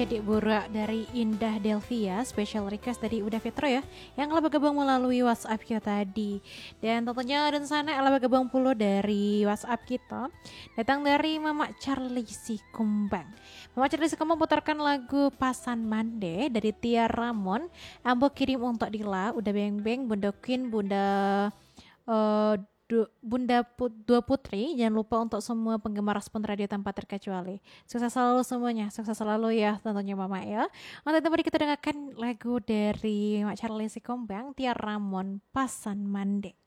Cedik Burak dari Indah Delvia, special request dari Uda Fitro ya, yang telah bergabung melalui WhatsApp kita tadi. Dan tentunya dan sana telah bergabung pula dari WhatsApp kita, datang dari Mama Charlie si Kumbang. Mama Charlie si Kumbang putarkan lagu Pasan Mande dari Tia Ramon. Ambo kirim untuk Dila, Uda Beng Beng, Bunda Queen, Bunda eh, Dua Putri. Jangan lupa untuk semua penggemar Respon Radio tanpa terkecuali. Sukses selalu semuanya. Sukses selalu ya tentunya Mama ya. Untuk mari kita dengarkan lagu dari Mak Charlie Sikombang, Tia Ramon, Pasan Mande.